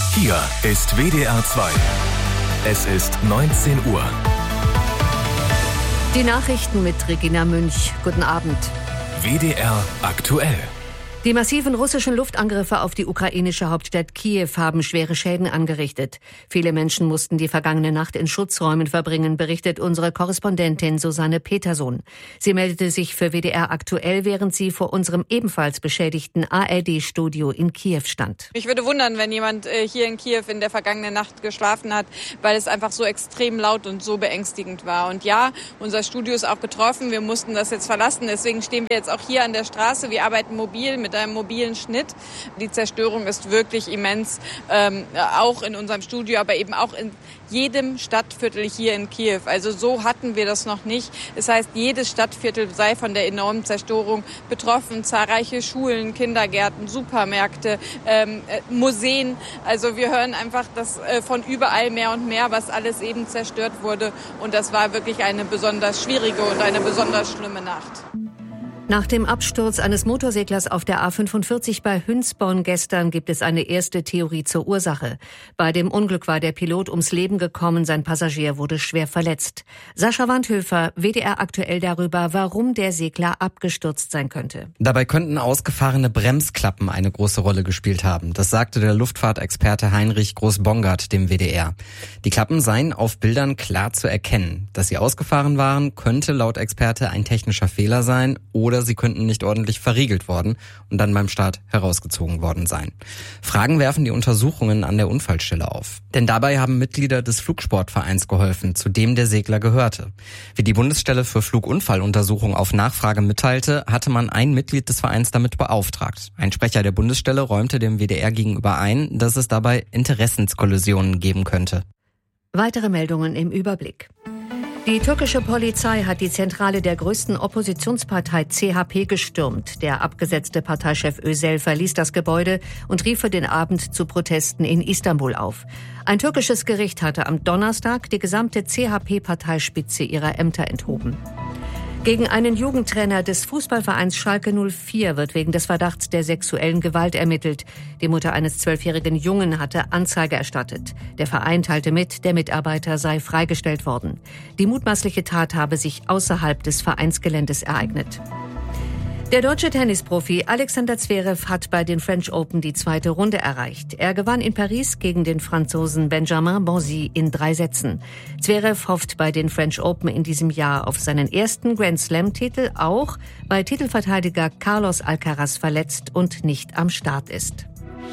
Hier ist WDR 2. Es ist 19 Uhr. Die Nachrichten mit Regina Münch. Guten Abend. WDR aktuell. Die massiven russischen Luftangriffe auf die ukrainische Hauptstadt Kiew haben schwere Schäden angerichtet. Viele Menschen mussten die vergangene Nacht in Schutzräumen verbringen, berichtet unsere Korrespondentin Susanne Petersohn. Sie meldete sich für WDR aktuell, während sie vor unserem ebenfalls beschädigten ARD-Studio in Kiew stand. Ich würde wundern, wenn jemand hier in Kiew in der vergangenen Nacht geschlafen hat, weil es einfach so extrem laut und so beängstigend war. Und ja, unser Studio ist auch betroffen. Wir mussten das jetzt verlassen. Deswegen stehen wir jetzt auch hier an der Straße. Wir arbeiten mobil mit einem mobilen Schnitt. Die Zerstörung ist wirklich immens, auch in unserem Studio, aber eben auch in jedem Stadtviertel hier in Kiew. Also so hatten wir das noch nicht. Das heißt, jedes Stadtviertel sei von der enormen Zerstörung betroffen. Zahlreiche Schulen, Kindergärten, Supermärkte, Museen. Also wir hören einfach das von überall mehr und mehr, was alles eben zerstört wurde. Und das war wirklich eine besonders schwierige und eine besonders schlimme Nacht. Nach dem Absturz eines Motorseglers auf der A45 bei Hünsborn gestern gibt es eine erste Theorie zur Ursache. Bei dem Unglück war der Pilot ums Leben gekommen, sein Passagier wurde schwer verletzt. Sascha Wandhöfer, WDR aktuell darüber, warum der Segler abgestürzt sein könnte. Dabei könnten ausgefahrene Bremsklappen eine große Rolle gespielt haben. Das sagte der Luftfahrtexperte Heinrich Groß-Bongard dem WDR. Die Klappen seien auf Bildern klar zu erkennen. Dass sie ausgefahren waren, könnte laut Experte ein technischer Fehler sein oder sie könnten nicht ordentlich verriegelt worden und dann beim Start herausgezogen worden sein. Fragen werfen die Untersuchungen an der Unfallstelle auf. Denn dabei haben Mitglieder des Flugsportvereins geholfen, zu dem der Segler gehörte. Wie die Bundesstelle für Flugunfalluntersuchung auf Nachfrage mitteilte, hatte man ein Mitglied des Vereins damit beauftragt. Ein Sprecher der Bundesstelle räumte dem WDR gegenüber ein, dass es dabei Interessenskollisionen geben könnte. Weitere Meldungen im Überblick. Die türkische Polizei hat die Zentrale der größten Oppositionspartei CHP gestürmt. Der abgesetzte Parteichef Özel verließ das Gebäude und rief für den Abend zu Protesten in Istanbul auf. Ein türkisches Gericht hatte am Donnerstag die gesamte CHP-Parteispitze ihrer Ämter enthoben. Gegen einen Jugendtrainer des Fußballvereins Schalke 04 wird wegen des Verdachts der sexuellen Gewalt ermittelt. Die Mutter eines 12-jährigen Jungen hatte Anzeige erstattet. Der Verein teilte mit, der Mitarbeiter sei freigestellt worden. Die mutmaßliche Tat habe sich außerhalb des Vereinsgeländes ereignet. Der deutsche Tennisprofi Alexander Zverev hat bei den French Open die zweite Runde erreicht. Er gewann in Paris gegen den Franzosen Benjamin Bonzi in 3 Sätzen. Zverev hofft bei den French Open in diesem Jahr auf seinen ersten Grand-Slam-Titel, auch weil Titelverteidiger Carlos Alcaraz verletzt und nicht am Start ist.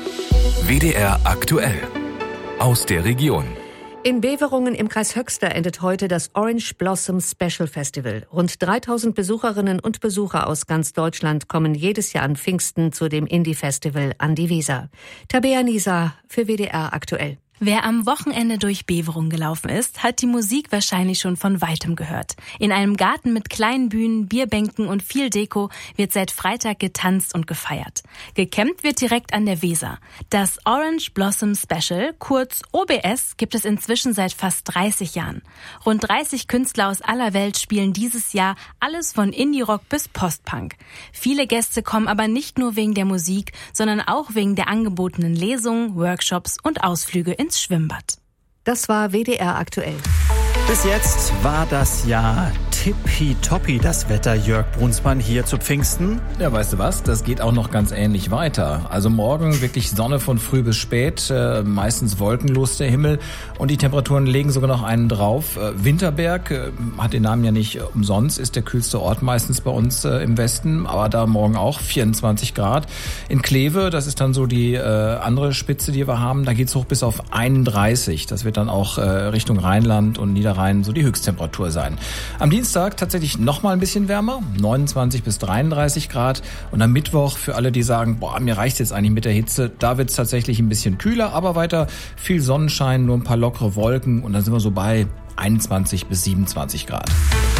WDR aktuell. Aus der Region. In Beverungen im Kreis Höxter endet heute das Orange Blossom Special Festival. Rund 3000 Besucherinnen und Besucher aus ganz Deutschland kommen jedes Jahr an Pfingsten zu dem Indie-Festival an die Weser. Tabea Nisa für WDR aktuell. Wer am Wochenende durch Beverungen gelaufen ist, hat die Musik wahrscheinlich schon von Weitem gehört. In einem Garten mit kleinen Bühnen, Bierbänken und viel Deko wird seit Freitag getanzt und gefeiert. Gecampt wird direkt an der Weser. Das Orange Blossom Special, kurz OBS, gibt es inzwischen seit fast 30 Jahren. Rund 30 Künstler aus aller Welt spielen dieses Jahr alles von Indie-Rock bis Post-Punk. Viele Gäste kommen aber nicht nur wegen der Musik, sondern auch wegen der angebotenen Lesungen, Workshops und Ausflüge ins Schwimmbad. Das war WDR aktuell. Bis jetzt war das ja tippitoppi, das Wetter. Jörg Brunsmann hier zu Pfingsten. Ja, weißt du was? Das geht auch noch ganz ähnlich weiter. Also morgen wirklich Sonne von früh bis spät, meistens wolkenlos der Himmel und die Temperaturen legen sogar noch einen drauf. Winterberg hat den Namen ja nicht umsonst, ist der kühlste Ort meistens bei uns im Westen, aber da morgen auch 24 Grad. In Kleve, das ist dann so die andere Spitze, die wir haben, da geht's hoch bis auf 31. Das wird dann auch Richtung Rheinland und Niederrhein so die Höchsttemperatur sein. Am Dienstag tatsächlich noch mal ein bisschen wärmer, 29 bis 33 Grad. Und am Mittwoch für alle, die sagen, mir reicht's jetzt eigentlich mit der Hitze, da wird's tatsächlich ein bisschen kühler, aber weiter viel Sonnenschein, nur ein paar lockere Wolken und dann sind wir so bei 21 bis 27 Grad.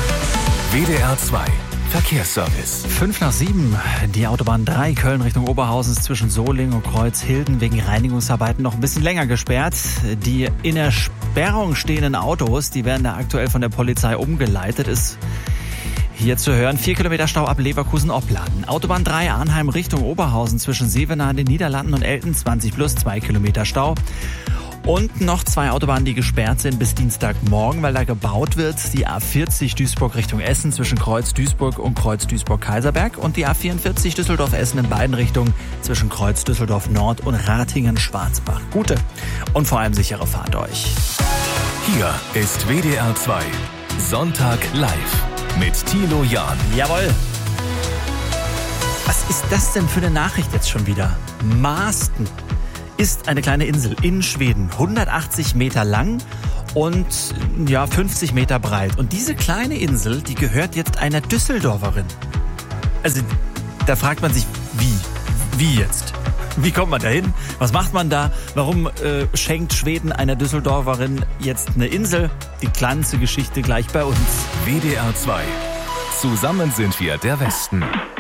WDR 2 Verkehrsservice. 5:07, die Autobahn 3 Köln Richtung Oberhausen ist zwischen Solingen und Kreuzhilden wegen Reinigungsarbeiten noch ein bisschen länger gesperrt. Die in der Sperrung stehenden Autos, die werden da aktuell von der Polizei umgeleitet. Ist Hier zu hören, 4 Kilometer Stau ab Leverkusen-Opladen. Autobahn 3 Arnheim Richtung Oberhausen zwischen Sevenaar in den Niederlanden und Elten, 20 plus 2 Kilometer Stau. Und noch 2 Autobahnen, die gesperrt sind bis Dienstagmorgen, weil da gebaut wird. Die A40 Duisburg Richtung Essen zwischen Kreuz Duisburg und Kreuz Duisburg-Kaiserberg und die A44 Düsseldorf-Essen in beiden Richtungen zwischen Kreuz Düsseldorf-Nord und Ratingen-Schwarzbach. Gute und vor allem sichere Fahrt euch. Hier ist WDR 2 Sonntag live mit Thilo Jahn. Jawohl. Was ist das denn für eine Nachricht jetzt schon wieder? Maasten ist eine kleine Insel in Schweden, 180 Meter lang und 50 Meter breit. Und diese kleine Insel, die gehört jetzt einer Düsseldorferin. Also da fragt man sich, wie jetzt? Wie kommt man da hin? Was macht man da? Warum schenkt Schweden einer Düsseldorferin jetzt eine Insel? Die ganze Geschichte gleich bei uns. WDR 2. Zusammen sind wir der Westen.